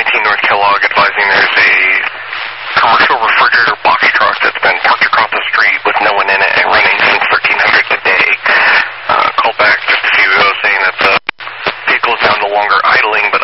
18 North Kellogg advising there's a commercial refrigerator box truck that's been parked across the street with no one in it and running since 1300 today. Called back just a few ago saying that the vehicle is now no longer idling, but